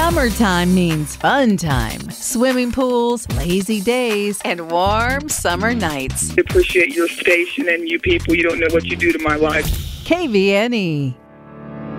Summertime means fun time. Swimming pools, lazy days, and warm summer nights. I appreciate your station and you people. You don't know what you do to my life. KVNE.